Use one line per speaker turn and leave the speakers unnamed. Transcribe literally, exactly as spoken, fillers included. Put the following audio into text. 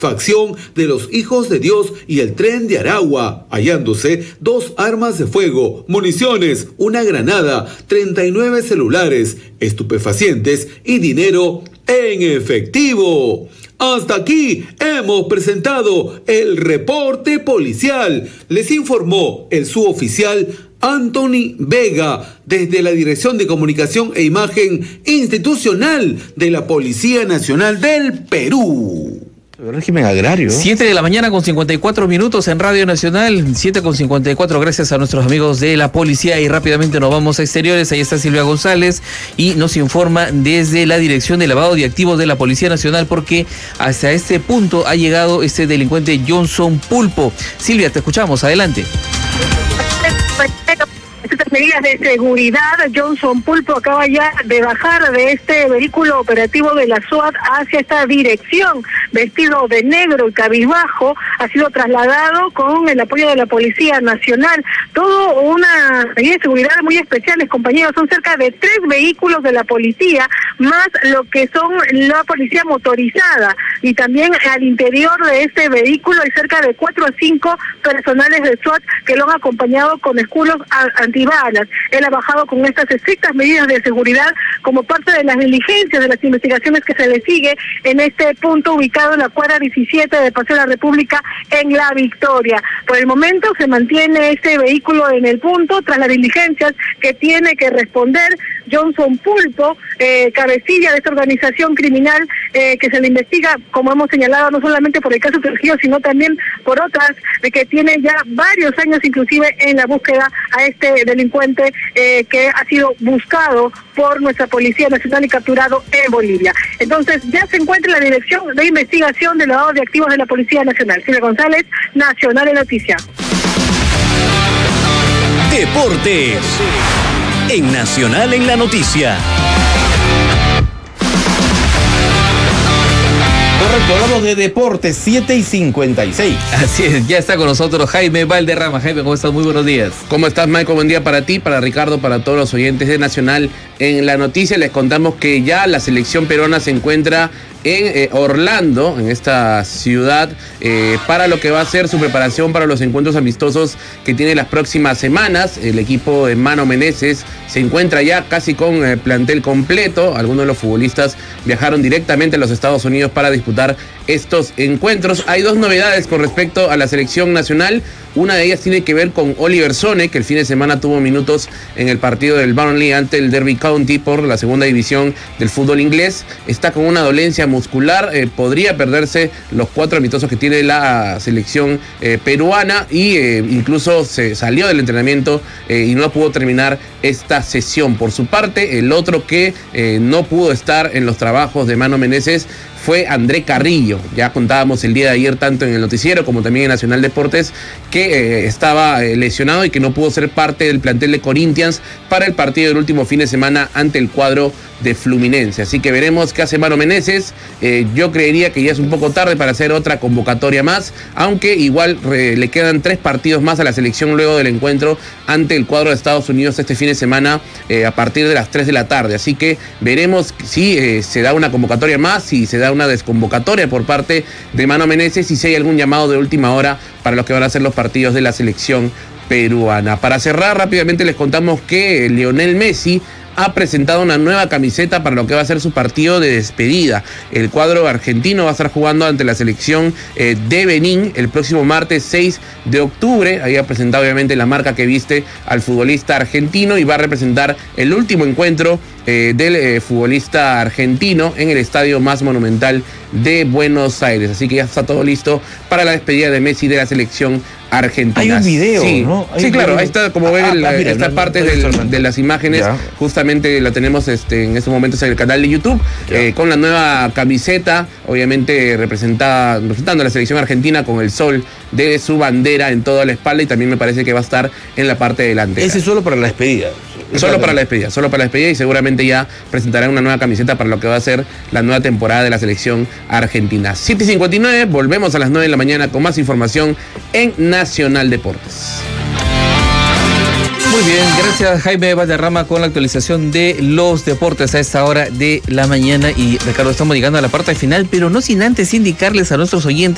Facción de los Hijos de Dios y el Tren de Aragua, hallándose dos armas de fuego, municiones, una granada, treinta y nueve celulares, estupefacientes y dinero en efectivo. Hasta aquí hemos presentado el reporte policial. Les informó el suboficial Anthony Vega desde la Dirección de Comunicación e Imagen Institucional de la Policía Nacional del Perú.
El régimen agrario.
siete de la mañana con cincuenta y cuatro minutos en Radio Nacional, siete con cincuenta y cuatro, gracias a nuestros amigos de la policía. Y rápidamente nos vamos a exteriores. Ahí está Silvia González y nos informa desde la Dirección de Lavado de Activos de la Policía Nacional, porque hasta este punto ha llegado este delincuente Johnson Pulpo. Silvia, te escuchamos, adelante.
Estas medidas de seguridad, Johnson Pulpo acaba ya de bajar de este vehículo operativo de la SWAT hacia esta dirección, vestido de negro y cabizbajo, ha sido trasladado con el apoyo de la Policía Nacional. Todo una medida de seguridad muy especiales, compañeros, son cerca de tres vehículos de la policía, más lo que son la policía motorizada, y también al interior de este vehículo hay cerca de cuatro a cinco personales de SWAT que lo han acompañado con escudos antibalas. Él ha bajado con estas estrictas medidas de seguridad como parte de las diligencias de las investigaciones que se le sigue en este punto ubicado en la cuadra diecisiete de Paseo de la República en La Victoria. Por el momento se mantiene este vehículo en el punto tras las diligencias que tiene que responder Johnson Pulpo, eh, cabecilla de esta organización criminal eh, que se le investiga, como hemos señalado, no solamente por el caso Trujillo, sino también por otras de que tiene ya varios años inclusive en la búsqueda a este delincuente eh, que ha sido buscado por nuestra Policía Nacional y capturado en Bolivia. Entonces ya se encuentra en la Dirección de Investigación de Lavado de Activos de la Policía Nacional. Silvia González, Nacional en Noticias.
Deportes en Nacional en la Noticia.
Correcto, hablamos de deportes, siete y cincuenta y seis.
Así es, ya está con nosotros Jaime Valderrama. Jaime, ¿cómo estás? Muy buenos días.
¿Cómo estás, Michael? Buen día para ti, para Ricardo, para todos los oyentes de Nacional en la Noticia. Les contamos que ya la selección peruana se encuentra en eh, Orlando, en esta ciudad, eh, para lo que va a ser su preparación para los encuentros amistosos que tiene las próximas semanas. El equipo de Mano Menezes se encuentra ya casi con eh, plantel completo. Algunos de los futbolistas viajaron directamente a los Estados Unidos para disputar estos encuentros. Hay dos novedades con respecto a la selección nacional. Una de ellas tiene que ver con Oliver Sone, que el fin de semana tuvo minutos en el partido del Burnley ante el Derby County por la segunda división del fútbol inglés. Está con una dolencia muscular, eh, podría perderse los cuatro amistosos que tiene la selección eh, peruana, y eh, incluso se salió del entrenamiento eh, y no pudo terminar esta sesión. Por su parte, el otro que eh, no pudo estar en los trabajos de Mano Menezes fue André Carrillo. Ya contábamos el día de ayer, tanto en el noticiero como también en Nacional Deportes, que eh, estaba eh, lesionado y que no pudo ser parte del plantel de Corinthians para el partido del último fin de semana ante el cuadro de Fluminense. Así que veremos qué hace Mano Menezes. Eh, yo creería que ya es un poco tarde para hacer otra convocatoria más, aunque igual re, le quedan tres partidos más a la selección luego del encuentro ante el cuadro de Estados Unidos este fin de semana eh, a partir de las tres de la tarde. Así que veremos si eh, se da una convocatoria más, si se da una desconvocatoria por parte de Mano Menezes y si hay algún llamado de última hora para los que van a ser los partidos de la selección peruana. Para cerrar rápidamente les contamos que Lionel Messi ha presentado una nueva camiseta para lo que va a ser su partido de despedida. El cuadro argentino va a estar jugando ante la selección eh, de Benín el próximo martes seis de octubre. Ahí ha presentado obviamente la marca que viste al futbolista argentino y va a representar el último encuentro eh, del eh, futbolista argentino en el estadio más monumental de Buenos Aires. Así que ya está todo listo para la despedida de Messi de la selección argentina.
Hay un video,
sí,
¿no? Hay
sí,
un
claro,
video.
ahí está, como
Ah,
ven,
ah,
la,
mira,
esta
no,
parte
no,
del,
no,
de las imágenes,
ya.
Justamente la tenemos este, en estos momentos en el canal de YouTube, eh, con la nueva camiseta, obviamente representada, representando a la selección argentina con el sol de su bandera en toda la espalda, y también me parece que va a estar en la parte delantera.
Ese es solo para la despedida.
Solo para la despedida, solo para la despedida, y seguramente ya presentarán una nueva camiseta para lo que va a ser la nueva temporada de la selección argentina. siete y cincuenta y nueve, volvemos a las nueve de la mañana con más información en Nacional Deportes.
Muy bien, gracias Jaime Valderrama con la actualización de los deportes a esta hora de la mañana. Y Ricardo, estamos llegando a la parte final, pero no sin antes indicarles a nuestros oyentes